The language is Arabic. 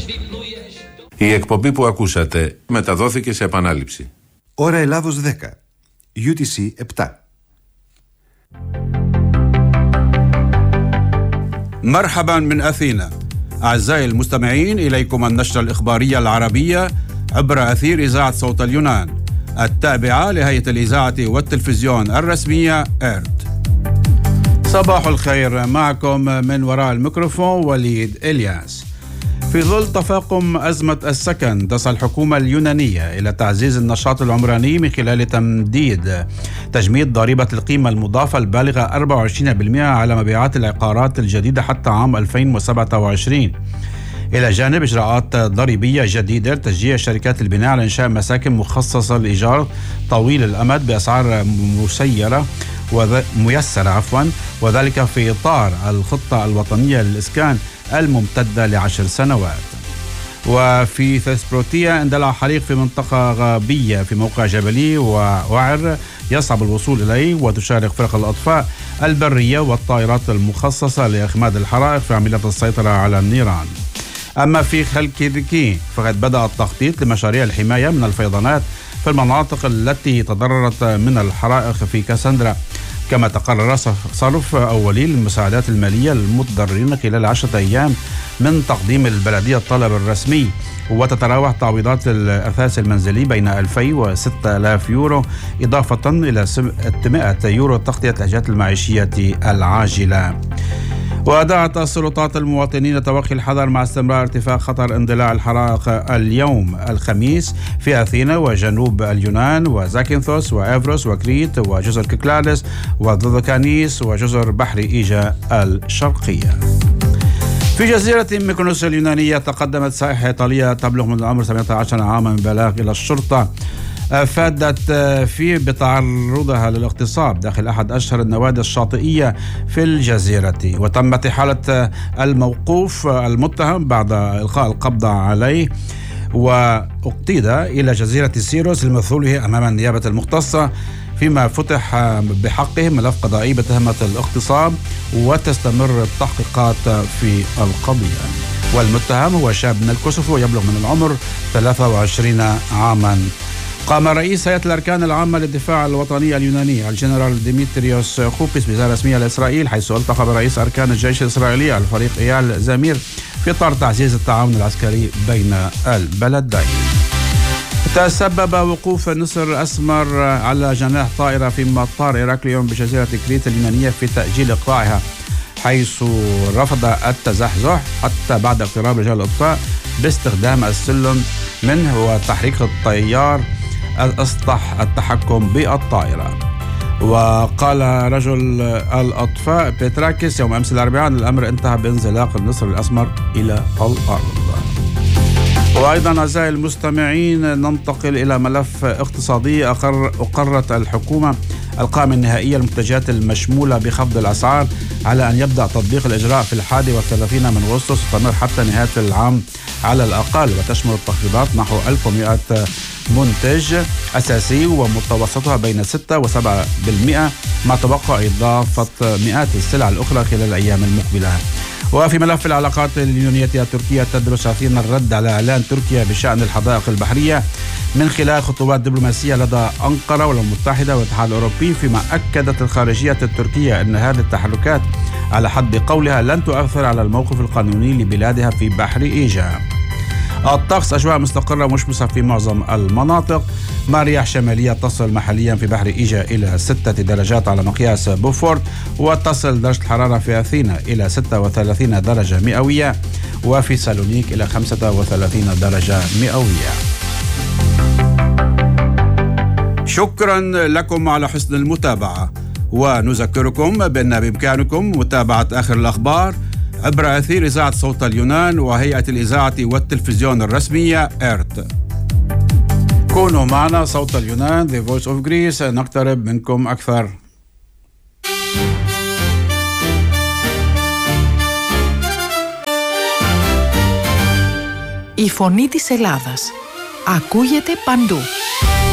Η εκπομπή που ακούσατε μεταδόθηκε σε επανάληψη. Ώρα Ελλάδος 10, UTC 7. مرحبا من أثينا. أعزائي المستمعين، إليكم النشرة الإخبارية العربية عبر أثير إذاعة صوت اليونان التابعة لهيئة الإذاعة والتلفزيون الرسمية إرت. صباح الخير، معكم من وراء الميكروفون وليد إلياس. في ظل تفاقم أزمة السكن، تسعى الحكومة اليونانية إلى تعزيز النشاط العمراني من خلال تجميد ضريبة القيمة المضافة البالغة 24% على مبيعات العقارات الجديدة حتى عام 2027، إلى جانب إجراءات ضريبية جديدة لتشجيع شركات البناء على إنشاء مساكن مخصصة للإيجار طويل الأمد بأسعار ميسرة وذلك في إطار الخطة الوطنية للإسكان الممتدة ل10 سنوات. وفي ثسبروتيا اندلع حريق في منطقة غابية في موقع جبلي ووعر يصعب الوصول إليه، وتشارك فرق الأطفاء البرية والطائرات المخصصة لإخماد الحرائق في عملية السيطرة على النيران. أما في خلكيديكي فقد بدأ التخطيط لمشاريع الحماية من الفيضانات في المناطق التي تضررت من الحرائق في كاسندرا، كما تقرر صرف أولي للمساعدات المالية للمتضررين خلال 10 أيام من تقديم البلدية الطلب الرسمي، وتتراوح تعويضات الأثاث المنزلي بين 2000 و 6000 يورو، إضافة إلى 600 يورو تغطية الحاجات المعيشية العاجلة. ودعت السلطات المواطنين لتوخي الحذر مع استمرار ارتفاع خطر اندلاع الحرائق اليوم الخميس في أثينا وجنوب اليونان وزاكنثوس وإفروس وكريت وجزر كيكلادس وذوذوكانيس وجزر بحر إيجا الشرقية. في جزيرة ميكونوس اليونانية تقدمت سائحة إيطالية تبلغ من العمر 17 عاما من بلاغ إلى الشرطة أفادت فيه بتعرضها للاغتصاب داخل أحد أشهر النوادي الشاطئية في الجزيرة، وتمت إحالة الموقوف المتهم بعد إلقاء القبض عليه، واقتيد إلى جزيرة سيروس لمثوله أمام النيابة المختصة، فيما فتح بحقه ملف قضائي بتهمة الاغتصاب، وتستمر التحقيقات في القضية. والمتهم هو شاب من الكوسوفو يبلغ من العمر 23 عاما. قام رئيس هيئة الأركان العامة للدفاع الوطني اليوناني الجنرال ديمتريوس خوبيس بزيارة رسمية لإسرائيل، حيث التقى برئيس أركان الجيش الإسرائيلي الفريق إيال زمير في إطار تعزيز التعاون العسكري بين البلدين. تسبب وقوف النسر الأسمر على جناح طائرة في مطار إيراكليون بجزيرة كريت اليونانية في تأجيل إقلاعها، حيث رفض التزحزح حتى بعد اقتراب رجال الإطفاء باستخدام السلم منه وتحريك الطيار أسطح التحكم بالطائرة. وقال رجل الأطفاء بيتراكس يوم أمس الأربعاء أن الأمر انتهى بانزلاق النسر الأسمر إلى الأرض. وأيضا أعزائي المستمعين ننتقل إلى ملف اقتصادي. أقرت الحكومة القائمة النهائية للمنتجات المشمولة بخفض الأسعار على أن يبدأ تطبيق الإجراء في 31 من أغسطس ويستمر حتى نهاية العام على الأقل، وتشمل التخفيضات نحو 1100 منتج أساسي ومتوسطها بين 6 و 7%، مع تبقى إضافة مئات السلع الأخرى خلال الأيام المقبلة. وفي ملف العلاقات اليونانية التركية تدرس أثينا الرد على إعلان تركيا بشأن الحدائق البحرية من خلال خطوات دبلوماسية لدى أنقرة والأمم المتحدة والاتحاد الأوروبي، فيما أكدت الخارجية التركية أن هذه التحركات على حد قولها لن تؤثر على الموقف القانوني لبلادها في بحر إيجا. الطقس أجواء مستقرة مشمسة في معظم المناطق، مع رياح شمالية تصل محليا في بحر إيجا إلى 6 درجات على مقياس بوفورت، وتصل درجة الحرارة في أثينا إلى 36 درجة مئوية، وفي سالونيك إلى 35 درجة مئوية. شكرا لكم على حسن المتابعة، ونذكركم بأن بإمكانكم متابعة آخر الأخبار عبر أثير إذاعة صوت اليونان وهيئة الإذاعة والتلفزيون الرسمية إرت. كونوا معنا، صوت اليونان The Voice of Greece، نقترب منكم أكثر. Η φωνή της Ελλάδας ακούγεται παντού.